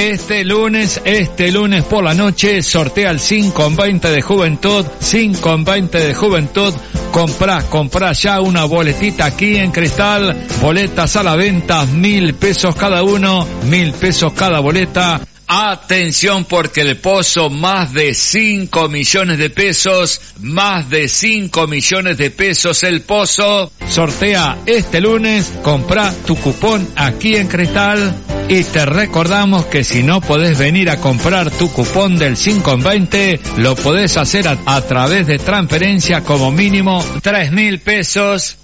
Este lunes por la noche sortea el 5 en 20 de Juventud. Comprá ya una boletita aquí en Cristal. Boletas a la venta, 1.000 pesos cada uno, 1.000 pesos cada boleta. Atención, porque el Pozo, más de 5 millones de pesos, el Pozo sortea este lunes. Comprá tu cupón aquí en Cristal y te recordamos que si no podés venir a comprar tu cupón del 5 en 20, lo podés hacer a través de transferencia, como mínimo 3.000 pesos.